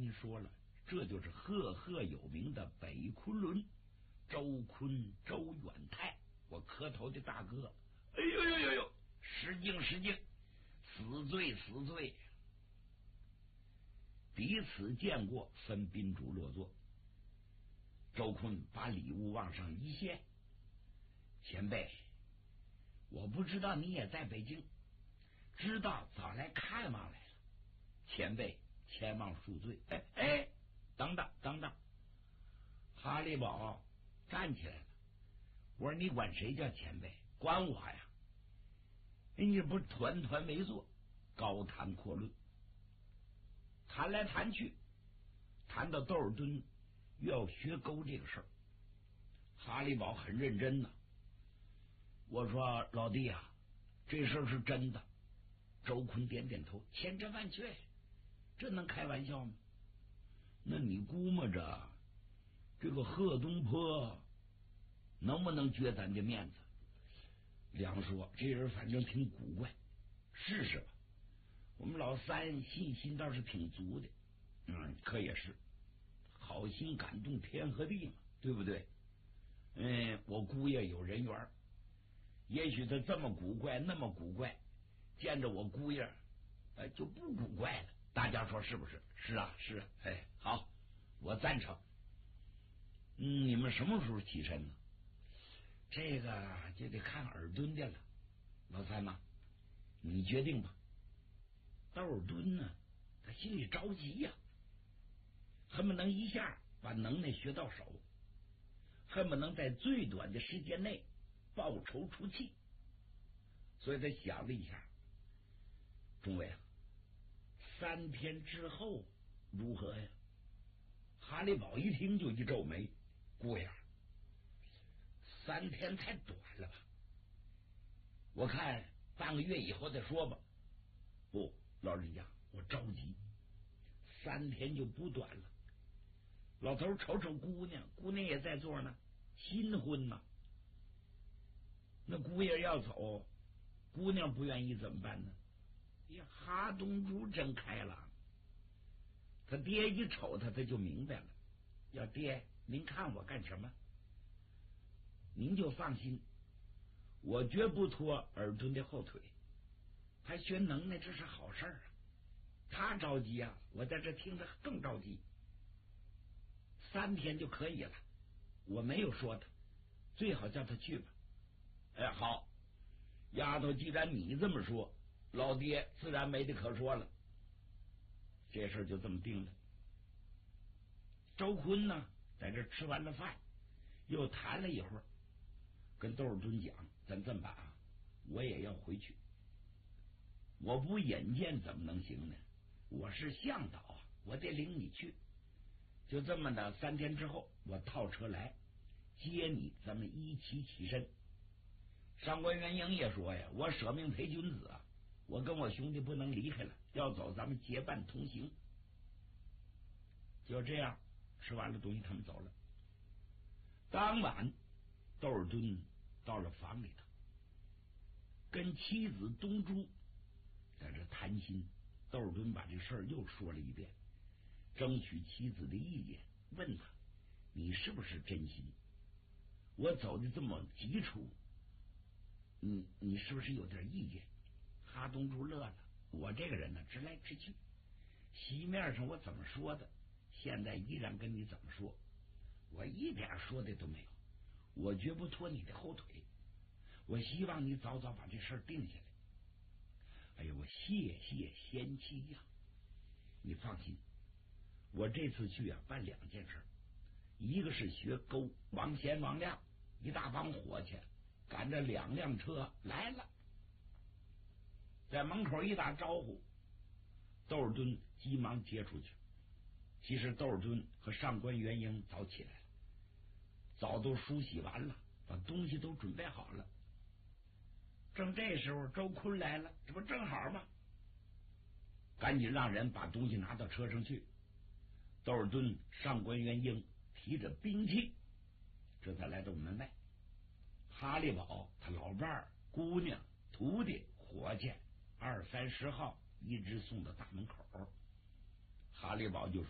您说了，这就是赫赫有名的北昆仑周坤周远泰，我磕头的大哥。哎呦呦呦呦，失敬失敬，死罪死罪。彼此见过，分宾主落座。周坤把礼物往上一献，前辈，我不知道你也在北京，知道早来看望来了，前辈千望恕罪。哎，等等等等，哈利宝站起来了。我说你管谁叫前辈？管我呀！人家不是团团围坐，高谈阔论，谈来谈去，谈到窦尔敦要学钩这个事儿，哈利宝很认真呐。我说老弟啊，这事儿是真的。周坤点点头，千真万确，这能开玩笑吗？那你估摸着这个贺东坡能不能撅咱的面子？梁说这人反正挺古怪，试试吧。我们老三信心倒是挺足的，可也是好心感动天和地嘛，对不对？我姑爷有人缘，也许他这么古怪那么古怪，见着我姑爷就不古怪了。大家说是不是？是啊，是啊。哎，好，我赞成。你们什么时候起身呢？这个就得看尔敦的了。老三呐，你决定吧。窦尔敦呢，他心里着急呀，恨不能一下把能耐学到手，恨不能在最短的时间内报仇出气。所以他想了一下，众位啊，3天之后如何呀？哈利宝一听就一皱眉，姑爷，3天太短了吧？我看半个月以后再说吧。不，老人家，我着急，3天就不短了。老头瞅瞅姑娘，姑娘也在座呢，新婚嘛。那姑爷要走，姑娘不愿意怎么办呢？呀，哈东珠真开朗，他爹一瞅他就明白了。要爹，您看我干什么？您就放心，我绝不拖尔敦的后腿。他学能耐，这是好事啊。他着急啊，我在这听着更着急。3天就可以了，我没有说他，最好叫他去吧。哎，好，丫头，既然你这么说，老爹自然没得可说了。这事就这么定了。周坤呢，在这吃完了饭，又谈了一会儿，跟窦尔敦讲：“咱这么办啊，我也要回去，我不引荐怎么能行呢？我是向导啊，我得领你去。就这么的，3天之后我套车来接你，咱们一起起身。”上官元英也说呀：“我舍命陪君子啊，我跟我兄弟不能离开了，要走咱们结伴同行。”就这样，吃完了东西，他们走了。当晚，窦尔敦到了房里头，跟妻子东珠在这谈心。窦尔敦把这事儿又说了一遍，争取妻子的意见，问他：“你是不是真心？我走的这么急促，你是不是有点意见？”哈东珠乐了：“我这个人呢，直来直去，席面上我怎么说的，现在依然跟你怎么说，我一点说的都没有，我绝不拖你的后腿，我希望你早早把这事儿定下来。”哎呦，我谢谢贤妻呀！你放心，我这次去啊，办2件事，一个是学钩，王贤、王亮一大帮伙计赶着2辆车来了，在门口一打招呼，窦尔敦急忙接出去。其实窦尔敦和上官元英早起来了，早都梳洗完了，把东西都准备好了。正这时候，周坤来了，这不正好吗？赶紧让人把东西拿到车上去。窦尔敦、上官元英提着兵器，这才来到门外。哈利宝他老伴儿、姑娘、徒弟、伙计20、30号一直送到大门口。哈利宝就说：“